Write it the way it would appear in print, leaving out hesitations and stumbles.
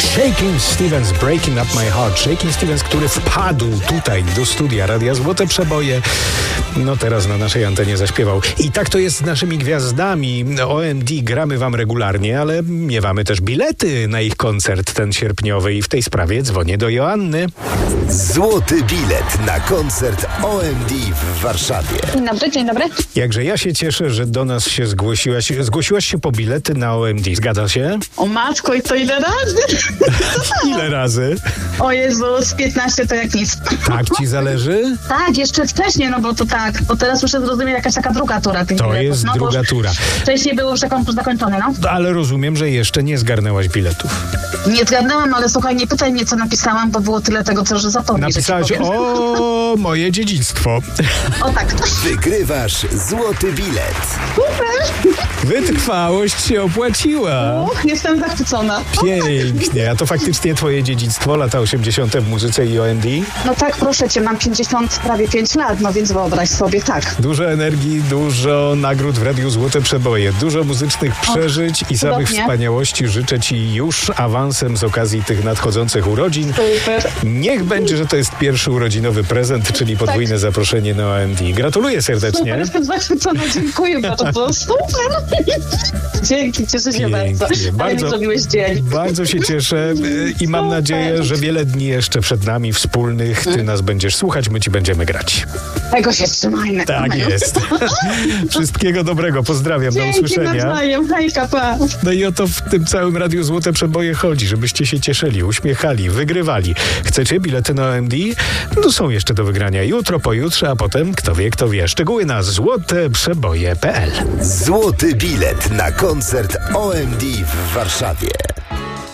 Shakin' Stevens, Breaking Up My Heart. Shakin' Stevens, który wpadł tutaj do studia Radia Złote Przeboje. No teraz na naszej antenie zaśpiewał. I tak to jest z naszymi gwiazdami. OMD gramy wam regularnie, ale miewamy też bilety na ich koncert ten sierpniowy i w tej sprawie dzwonię do Joanny. Złoty bilet na koncert OMD w Warszawie. Dzień dobry. Jakże ja się cieszę, że do nas się zgłosiłaś. Zgłosiłaś się po bilety na OMD. Zgadza się? O matko, i to ile razy? Ile razy? O Jezus, 15 to jak nic. Tak ci zależy? Tak, jeszcze wcześniej, no bo to tak, bo teraz muszę zrozumieć jakaś taka druga tura tych To biletów. jest no, druga tura. Wcześniej było już zakończone, no. Ale rozumiem, że jeszcze nie zgarnęłaś biletów. Nie zgadnęłam, ale słuchaj, nie pytaj mnie, co napisałam, bo było tyle tego, co że zapomnieć. Napisałaś o moje dziedzictwo. O tak. Wygrywasz złoty bilet. Super. Wytrwałość się opłaciła. Jestem zachwycona. Pięknie. A to faktycznie twoje dziedzictwo, lata 80. w muzyce i OMD? No tak, proszę cię, mam 50, prawie 5 lat, no więc wyobraź sobie, tak. Dużo energii, dużo nagród w Radiu Złote Przeboje, dużo muzycznych przeżyć i samych cudownie. wspaniałości życzę ci już awansem z okazji tych nadchodzących urodzin. Super. Niech będzie, że to jest pierwszy urodzinowy prezent, czyli podwójne zaproszenie na OMD. Gratuluję serdecznie. Super, jestem zachwycona, dziękuję bardzo. Super. Dzięki, cieszę się bardzo. Ale mi zrobiłeś dzień. Bardzo się cieszę i mam nadzieję, że wiele dni jeszcze przed nami wspólnych. Ty nas będziesz słuchać, my ci będziemy grać. Tego się trzymajmy. Tak jest. Wszystkiego dobrego, pozdrawiam, do usłyszenia. Nawzajem. Hejka, pa. No i o to w tym całym Radiu Złote Przeboje chodzi, żebyście się cieszyli, uśmiechali, wygrywali. Chcecie bilety na OMD? No są jeszcze do wygrania jutro, pojutrze, a potem kto wie, kto wie. Szczegóły na złoteprzeboje.pl. Złoty bilet na koncert OMD w Warszawie.